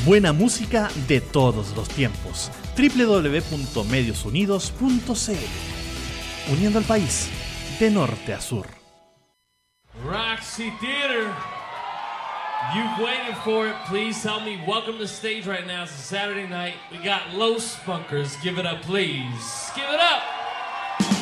Buena música de todos los tiempos. www.mediosunidos.cl. Uniendo al país de norte a sur. Roxy Theater, you've waited for it. Please help me welcome to the stage right now. It's a Saturday night. We got Los Spunkers. Give it up, please. Give it up.